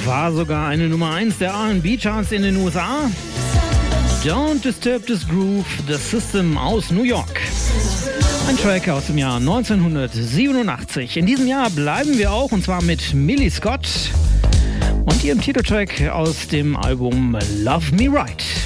war sogar eine Nummer 1 der R&B-Charts in den USA. Don't Disturb This Groove, The System aus New York. Ein Track aus dem Jahr 1987. In diesem Jahr bleiben wir auch, und zwar mit Millie Scott und ihrem Titeltrack aus dem Album Love Me Right.